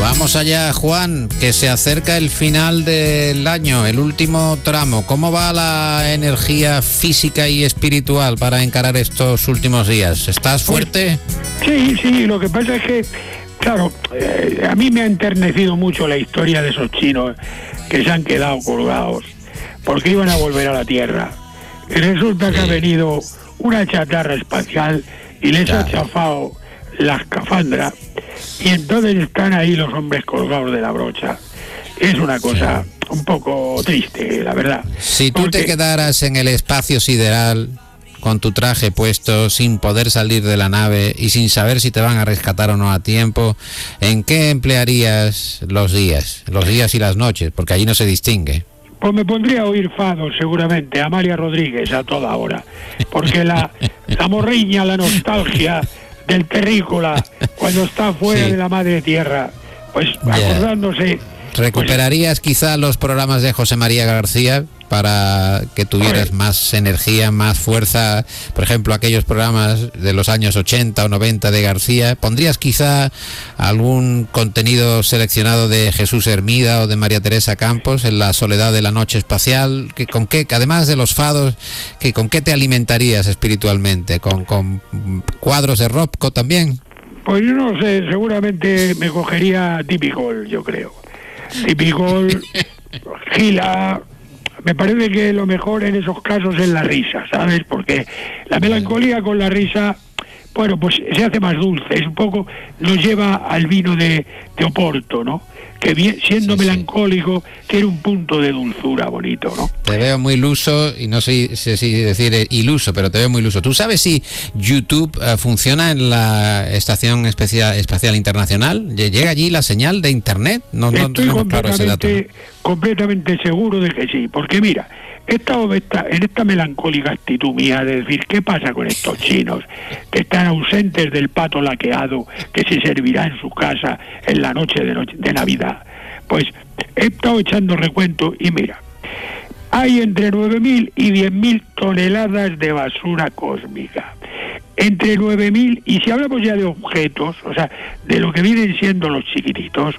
Vamos allá, Juan, que se acerca el final del año, el último tramo. ¿Cómo va la energía física y espiritual para encarar estos últimos días? ¿Estás fuerte? Sí, lo que pasa es que, claro, a mí me ha enternecido mucho la historia de esos chinos que se han quedado colgados porque iban a volver a la Tierra. Y resulta que ha venido una chatarra espacial y les ha chafado la escafandra, y entonces están ahí los hombres colgados de la brocha. Es una cosa un poco triste, la verdad. Si tú te quedaras en el espacio sideral con tu traje puesto, sin poder salir de la nave y sin saber si te van a rescatar o no a tiempo, ¿en qué emplearías los días y las noches? Porque allí no se distingue. Pues me pondría a oír fados, seguramente, a Amalia Rodríguez a toda hora, porque la morriña, la nostalgia del terrícola, cuando está fuera de la madre tierra, pues acordándose... ¿Recuperarías quizá los programas de José María García para que tuvieras más energía, más fuerza? Por ejemplo, aquellos programas de los años 80 o 90 de García. ¿Pondrías quizá algún contenido seleccionado de Jesús Hermida o de María Teresa Campos en La soledad de la noche espacial? Que además de los fados, ¿con qué te alimentarías espiritualmente? ¿Con cuadros de Rothko también? Pues yo no sé, seguramente me cogería Típico, yo creo. Típico, Gila. Me parece que lo mejor en esos casos es la risa, ¿sabes? Porque la melancolía con la risa, bueno, pues se hace más dulce, es un poco, nos lleva al vino de Oporto, ¿no? Que siendo melancólico tiene un punto de dulzura bonito, ¿no? Te veo muy iluso, y no sé si decir iluso, pero te veo muy iluso. ¿Tú sabes si YouTube funciona en la Estación Espacial Internacional? ¿Llega allí la señal de internet? Estoy completamente seguro de que sí, porque mira, he estado en esta melancólica actitud mía de decir, ¿qué pasa con estos chinos que están ausentes del pato laqueado que se servirá en su casa en la noche de Navidad? Pues he estado echando recuento y mira, hay entre 9.000 y 10.000 toneladas de basura cósmica. Entre 9.000, y si hablamos ya de objetos, o sea, de lo que vienen siendo los chiquititos,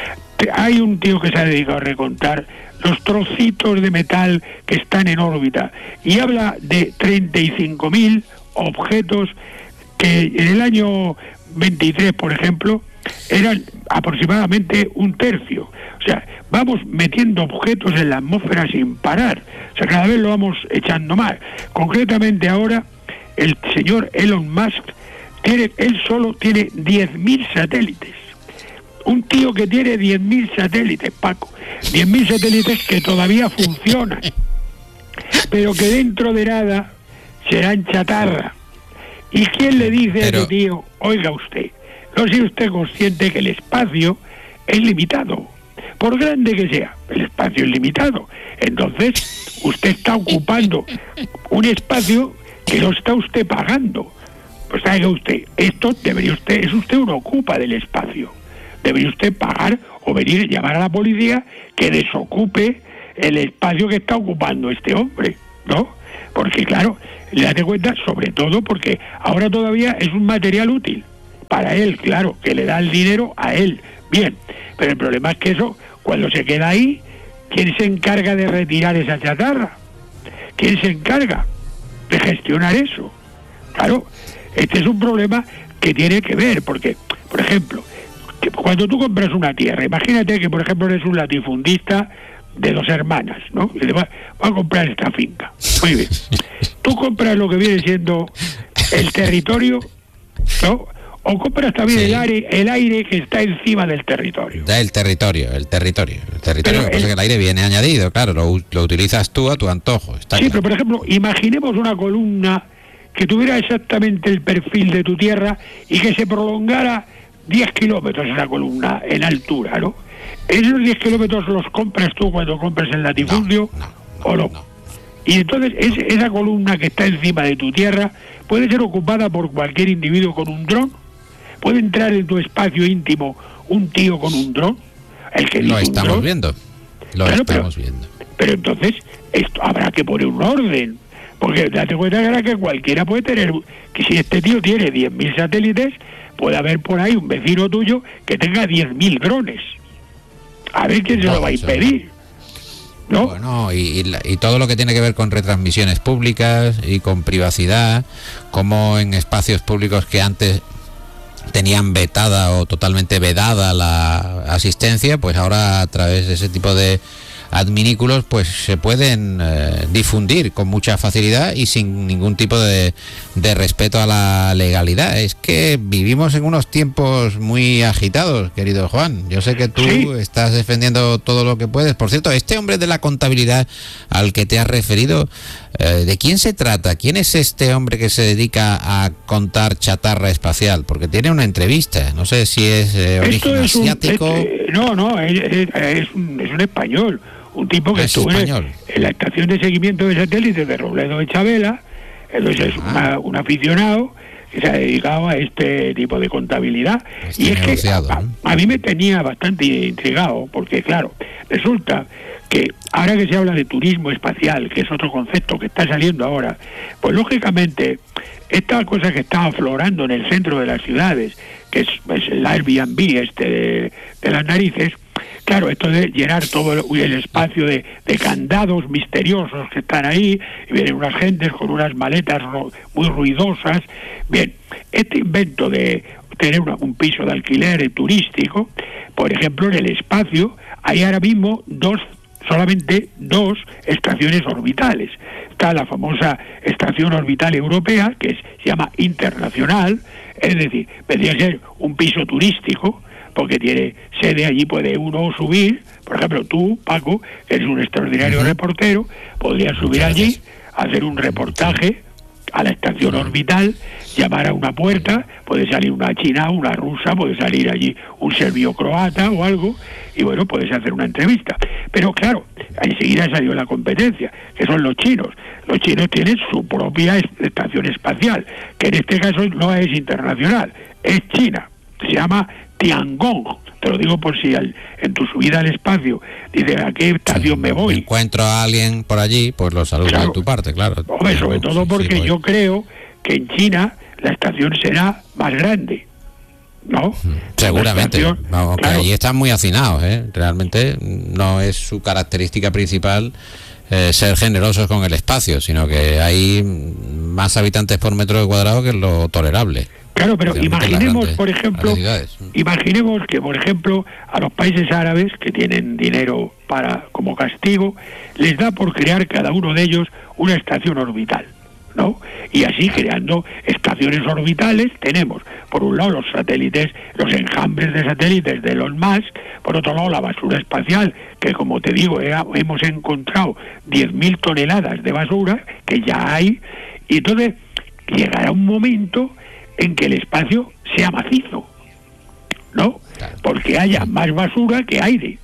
hay un tío que se ha dedicado a recontar los trocitos de metal que están en órbita y habla de 35.000 objetos que en el año 23, por ejemplo, eran aproximadamente un tercio. O sea, vamos metiendo objetos en la atmósfera sin parar. O sea, cada vez lo vamos echando más. Concretamente ahora, el señor Elon Musk él solo tiene 10.000 satélites. Un tío que tiene 10.000 satélites, Paco. 10.000 satélites que todavía funcionan, pero que dentro de nada serán chatarra. ¿Y quién le dice a ese tío, oiga usted, no sea usted consciente que el espacio es limitado? Por grande que sea, el espacio es limitado. Entonces, usted está ocupando un espacio que no está usted pagando. Pues oiga usted, es usted un ocupa del espacio. Debería usted pagar o venir y llamar a la policía que desocupe el espacio que está ocupando este hombre, ¿no? Porque claro, le date cuenta, sobre todo porque ahora todavía es un material útil para él, claro, que le da el dinero a él, bien, pero el problema es que eso, cuando se queda ahí, ¿quién se encarga de retirar esa chatarra? ¿Quién se encarga de gestionar eso? Claro, este es un problema que tiene que ver, porque, por ejemplo, que cuando tú compras una tierra, imagínate que por ejemplo eres un latifundista de 2 hermanas, ¿no? Y va a comprar esta finca. Muy bien. Tú compras lo que viene siendo el territorio, ¿no? O compras también el aire que está encima del territorio. El territorio. Que el aire viene añadido, claro, lo utilizas tú a tu antojo. Pero por ejemplo, imaginemos una columna que tuviera exactamente el perfil de tu tierra y que se prolongara 10 kilómetros esa columna en altura, ¿no? Esos 10 kilómetros los compras tú cuando compras el latifundio o no. Y entonces esa columna que está encima de tu tierra puede ser ocupada por cualquier individuo con un dron. Puede entrar en tu espacio íntimo un tío con un dron. Lo estamos viendo. Pero entonces esto habrá que poner un orden. Porque date cuenta que cualquiera puede tener, que si este tío tiene 10.000 satélites, puede haber por ahí un vecino tuyo que tenga 10.000 drones. A ver quién se lo va a impedir, ¿no? Bueno, y todo lo que tiene que ver con retransmisiones públicas y con privacidad, como en espacios públicos que antes tenían vetada o totalmente vedada la asistencia, pues ahora a través de ese tipo de adminículos pues se pueden difundir con mucha facilidad y sin ningún tipo de respeto a la legalidad. Es que vivimos en unos tiempos muy agitados, querido Juan. Yo sé que tú estás defendiendo todo lo que puedes. Por cierto, este hombre de la contabilidad al que te has referido, ¿de quién se trata? ¿Quién es este hombre que se dedica a contar chatarra espacial? Porque tiene una entrevista, no sé si es origen asiático. Es un español. Un tipo que estuvo en la estación de seguimiento de satélites de Robledo de Chabela. Entonces es un aficionado que se ha dedicado a este tipo de contabilidad. Y es que a mí me tenía bastante intrigado, porque claro, resulta que ahora que se habla de turismo espacial, que es otro concepto que está saliendo ahora, pues lógicamente esta cosa que está aflorando en el centro de las ciudades, que es el Airbnb de las narices. Claro, esto de llenar todo el espacio de candados misteriosos que están ahí, y vienen unas gentes con unas maletas muy ruidosas. Bien, este invento de tener un piso de alquiler turístico, por ejemplo, en el espacio, hay ahora mismo solamente dos estaciones orbitales. Está la famosa Estación Orbital Europea, que se llama internacional, es decir, vendría a ser un piso turístico, porque tiene sede allí, puede uno subir. Por ejemplo, tú, Paco, que eres un extraordinario reportero, podrías subir allí, hacer un reportaje a la estación orbital, llamar a una puerta, puede salir una china, una rusa, puede salir allí un serbio-croata o algo, y bueno, puedes hacer una entrevista. Pero claro, enseguida salió la competencia, que son los chinos. Los chinos tienen su propia estación espacial, que en este caso no es internacional, es China, se llama Tiangong. Te lo digo por si en tu subida al espacio dices a qué estación me voy. Encuentro a alguien por allí, pues lo saludo de tu parte, claro. Hombre, sobre todo porque yo creo que en China la estación será más grande, ¿no? Seguramente, vamos, claro. Que allí están muy hacinados, realmente no es su característica principal ser generosos con el espacio, sino que hay más habitantes por metro cuadrado que lo tolerable. Claro, pero imaginemos, por ejemplo, que, por ejemplo, a los países árabes que tienen dinero como castigo, les da por crear cada uno de ellos una estación orbital, ¿no? Y así, creando estaciones orbitales, tenemos, por un lado, los satélites, los enjambres de satélites de Elon Musk, por otro lado, la basura espacial, que, como te digo, hemos encontrado 10.000 toneladas de basura, que ya hay, y entonces llegará un momento en que el espacio sea macizo, ¿no? Porque haya más basura que aire.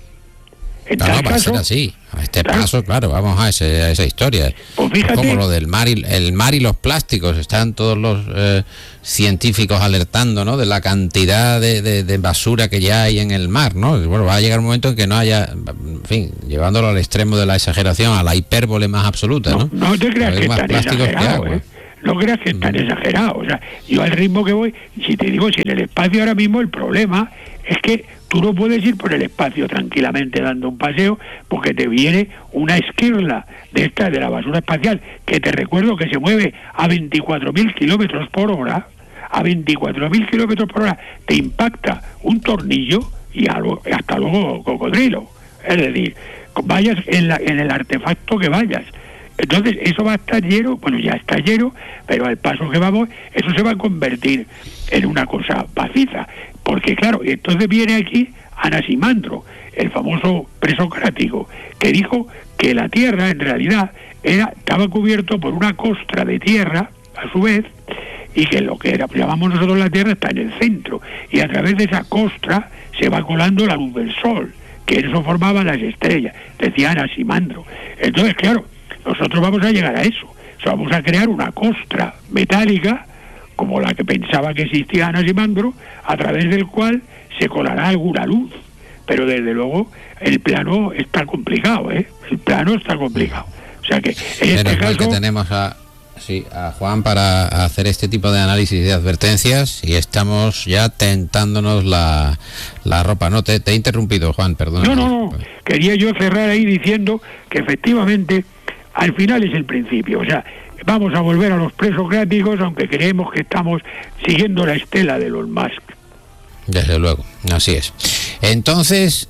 No, va a ser así. A este paso, claro, vamos a esa historia. Pues fíjate, como lo del mar y los plásticos. Están todos los científicos alertando, ¿no?, de la cantidad de basura que ya hay en el mar, ¿no? Bueno, va a llegar un momento en que no haya, en fin, llevándolo al extremo de la exageración, a la hipérbole más absoluta, ¿no? No te creas que es tan exagerado, No creas que es tan exagerado. O sea, yo al ritmo que voy, si te digo, si en el espacio ahora mismo el problema es que tú no puedes ir por el espacio tranquilamente dando un paseo, porque te viene una esquirla de la basura espacial, que te recuerdo que se mueve a 24.000 kilómetros por hora, a 24.000 kilómetros por hora, te impacta un tornillo y hasta luego cocodrilo. Es decir, vayas en el artefacto que vayas. Entonces eso va a estar lleno, bueno, ya está lleno, pero al paso que vamos, eso se va a convertir en una cosa paciza. Porque claro, entonces viene aquí Anaximandro, el famoso presocrático, que dijo que la Tierra en realidad estaba cubierto por una costra de tierra, a su vez, y que lo que llamamos nosotros la Tierra está en el centro, y a través de esa costra se va colando la luz del Sol, que eso formaba las estrellas, decía Anaximandro. Entonces, claro, nosotros vamos a llegar a eso. O sea, vamos a crear una costra metálica, como la que pensaba que existía Anaximandro, a través del cual se colará alguna luz. Pero desde luego el plano está complicado, El plano está complicado. O sea que en este caso... que tenemos Sí, a Juan para hacer este tipo de análisis y de advertencias, y estamos ya tentándonos la ropa. No, te he interrumpido, Juan, perdón. No. Quería yo cerrar ahí diciendo que efectivamente al final es el principio. O sea, vamos a volver a los presocráticos, aunque creemos que estamos siguiendo la estela de Elon Musk. Desde luego, así es. Entonces,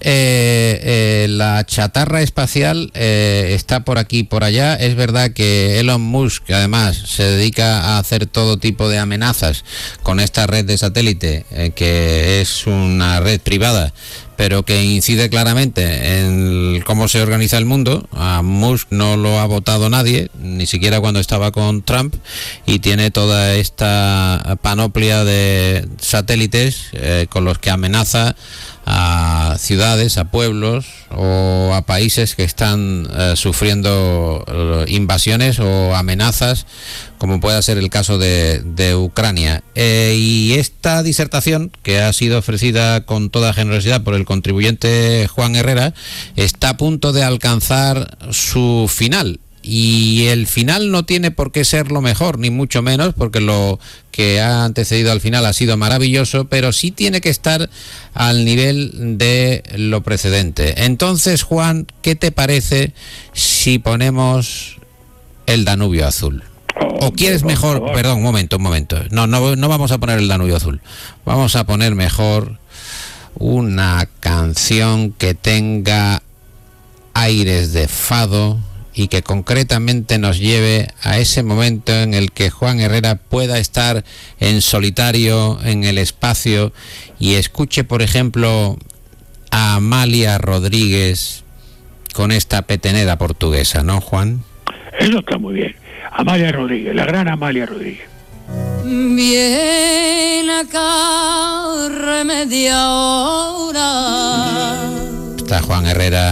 la chatarra espacial está por aquí y por allá. Es verdad que Elon Musk, además, se dedica a hacer todo tipo de amenazas con esta red de satélite, que es una red privada, pero que incide claramente en cómo se organiza el mundo. A Musk no lo ha votado nadie, ni siquiera cuando estaba con Trump, y tiene toda esta panoplia de satélites con los que amenaza a ciudades, a pueblos o a países que están sufriendo invasiones o amenazas, como pueda ser el caso de Ucrania. Y esta disertación, que ha sido ofrecida con toda generosidad por el contribuyente Juan Herrera, está a punto de alcanzar su final. Y el final no tiene por qué ser lo mejor, ni mucho menos, porque lo que ha antecedido al final ha sido maravilloso, pero sí tiene que estar al nivel de lo precedente. Entonces, Juan, ¿qué te parece si ponemos el Danubio Azul? ¿O quieres mejor? Perdón, un momento. No vamos a poner el Danubio Azul. Vamos a poner mejor una canción que tenga aires de fado y que concretamente nos lleve a ese momento en el que Juan Herrera pueda estar en solitario en el espacio y escuche, por ejemplo, a Amalia Rodríguez con esta petenera portuguesa, ¿no, Juan? Eso está muy bien. Amalia Rodríguez, la gran Amalia Rodríguez. Viene acá remedia hora. Está Juan Herrera